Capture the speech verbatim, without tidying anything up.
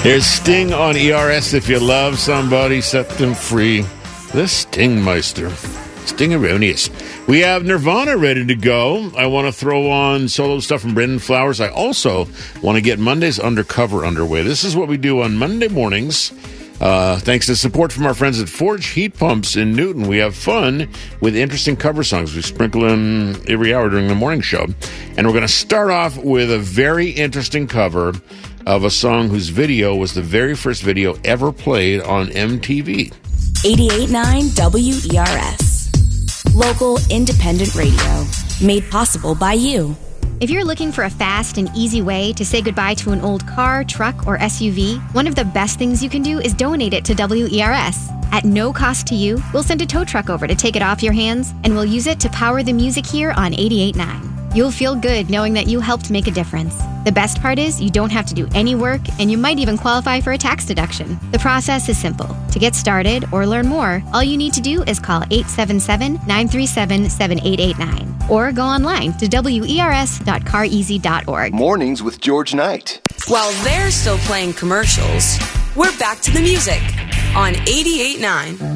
Here's Sting on E R S. If you love somebody, set them free. The Stingmeister. Sting-eronious. We have Nirvana ready to go. I want to throw on solo stuff from Brendan Flowers. I also want to get Monday's Undercover underway. This is what we do on Monday mornings. Uh, thanks to support from our friends at Forge Heat Pumps in Newton. We have fun with interesting cover songs. We sprinkle in every hour during the morning show. And we're going to start off with a very interesting cover of a song whose video was the very first video ever played on M T V. eighty-eight point nine W E R S. Local independent radio. Made possible by you. If you're looking for a fast and easy way to say goodbye to an old car, truck, or S U V, one of the best things you can do is donate it to W E R S. At no cost to you, we'll send a tow truck over to take it off your hands, and we'll use it to power the music here on eighty-eight point nine. You'll feel good knowing that you helped make a difference. The best part is you don't have to do any work, and you might even qualify for a tax deduction. The process is simple. To get started or learn more, all you need to do is call eight seven seven, nine three seven, seven eight eight nine or go online to W E R S dot car easy dot org. Mornings with George Knight. While they're still playing commercials, we're back to the music on eighty-eight point nine.